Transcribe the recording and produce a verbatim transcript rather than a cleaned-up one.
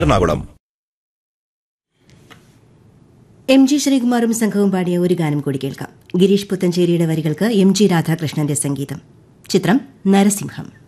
Ernakulam. M G ശ്രീകുമാറും സംഘവും പാടിയ ഒരു ഗാനം കൂടി കേൾക്കാം. ഗിരീഷ് പുത്തഞ്ചേരിയുടെ വരികൾക്ക് എം ജി രാധാകൃഷ്ണന്റെ സംഗീതം. ചിത്രം നരസിംഹം.